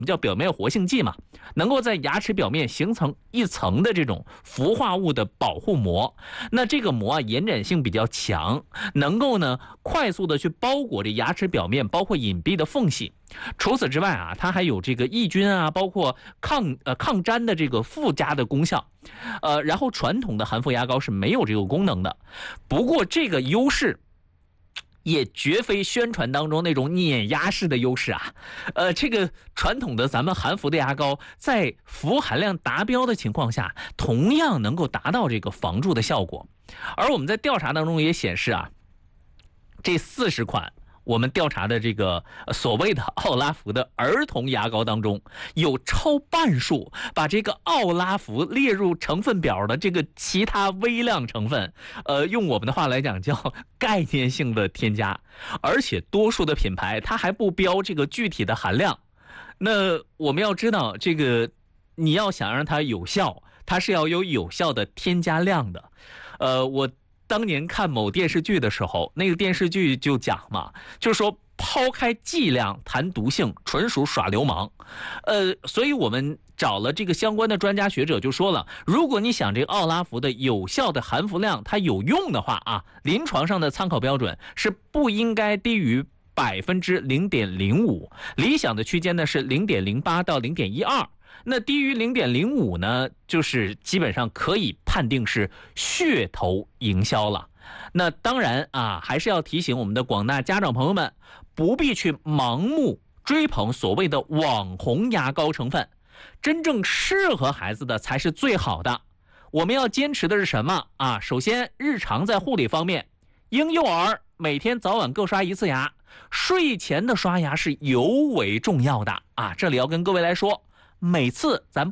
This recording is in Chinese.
们叫表面活性剂嘛，能够在牙齿表面形成一层的这种氟化物的保护膜。那这个膜延展性比较强，能够呢快速的去包裹着牙齿表面，包括隐蔽的缝隙。除此之外啊，它还有这个抑菌啊，包括抗粘的这个附加的功效。然后传统的含氟牙膏是没有这个功能的。不过这个优势也绝非宣传当中那种碾压式的优势啊。这个传统的咱们含氟的牙膏，在氟含量达标的情况下，同样能够达到这个防蛀的效果。而我们在调查当中也显示啊，这40款我们调查的这个所谓的奥拉福的儿童牙膏当中，有超半数把这个奥拉福列入成分表的这个其他微量成分，用我们的话来讲叫概念性的添加，而且多数的品牌它还不标这个具体的含量。那我们要知道，这个你要想让它有效，它是要有有效的添加量的。我当年看某电视剧的时候，那个电视剧就讲嘛，就是说抛开剂量谈毒性，纯属耍流氓。所以我们找了这个相关的专家学者就说了，如果你想这个奥拉福的有效的含氟量它有用的话啊，临床上的参考标准是不应该低于0.05%，理想的区间呢是0.08到0.12。那低于0.05呢，就是基本上可以判定是噱头营销了。那当然啊，还是要提醒我们的广大家长朋友们，不必去盲目追捧所谓的网红牙膏成分，真正适合孩子的才是最好的。我们要坚持的是什么啊？首先，日常在护理方面，婴幼儿每天早晚各刷1次牙，睡前的刷牙是尤为重要的啊。这里要跟各位来说，每次咱